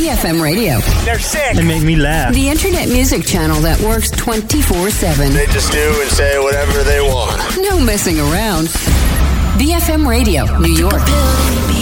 BFM Radio. They're sick. They make me laugh. The internet music channel that works 24/7. They just do and say whatever they want. No messing around. BFM Radio, New York.